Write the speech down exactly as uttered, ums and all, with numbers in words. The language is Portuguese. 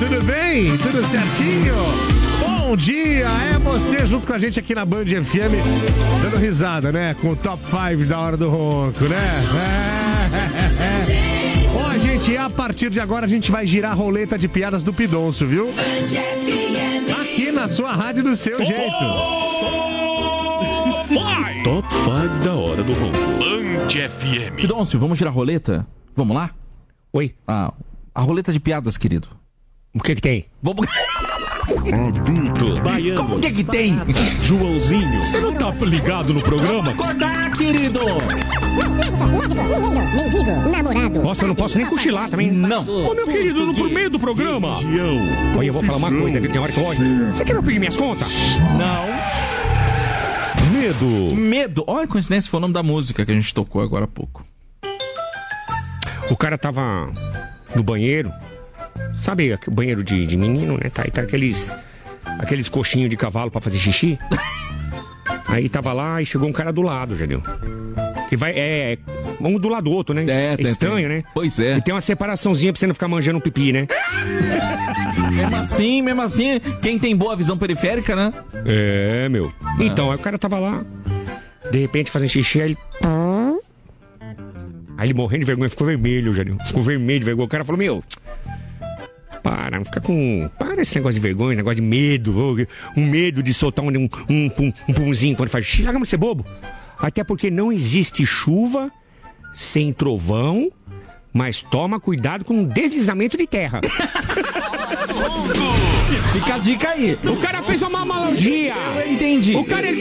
tudo bem? Tudo certinho? Bom dia, é você junto com a gente aqui na Band F M, dando risada, né? Com o Top cinco da Hora do Ronco, né? É, é, é. Ó, gente, a partir de agora a gente vai girar a roleta de piadas do Pidoncio, viu? Aqui na sua rádio do seu jeito. Top cinco da Hora do Ronco. Band F M. Pidoncio, vamos girar a roleta? Vamos lá? Oi. Ah, a roleta de piadas, querido. O que que tem? Vamos... Adulto, baiano. Como que que tem? Joãozinho. Você não tá ligado no programa? Acordar, querido! Mendigo, namorado. Nossa, eu não posso nem cochilar também. Não. Ô, meu querido, no meio do programa. Olha, eu vou falar uma coisa, viu? Tem hora que eu olho. Você quer me pedir minhas contas? Não. Medo. Medo. Olha, coincidência, foi o nome da música que a gente tocou agora há pouco. O cara tava no banheiro. Sabe, o banheiro de, de menino, né? Tá, e tá aqueles, aqueles coxinhos de cavalo pra fazer xixi. Aí tava lá e chegou um cara do lado, já deu. Que vai, é, um do lado do outro, né? É, tem, estranho, tem. né? Pois é. E tem uma separaçãozinha pra você não ficar manjando um pipi, né? Mesmo assim, mesmo assim, quem tem boa visão periférica, né? É, meu. Então, aí o cara tava lá, de repente fazendo xixi, aí ele... Aí ele morrendo de vergonha, ficou vermelho, já deu. Ficou vermelho de vergonha. O cara falou, meu... Para, não fica com... Para esse negócio de vergonha, negócio de medo. Um medo de soltar um, um, um, um pumzinho quando faz xixi. Larga de ser bobo. Até porque não existe chuva sem trovão, mas toma cuidado com um deslizamento de terra. Fica a dica aí. O cara fez uma analogia. Eu entendi. O cara...